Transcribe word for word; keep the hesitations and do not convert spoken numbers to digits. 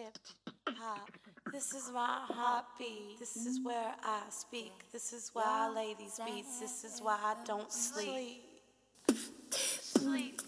hip hop. This is my heartbeat. This is where I speak. This is why I lay these beats. This is why I don't sleep. Sleep.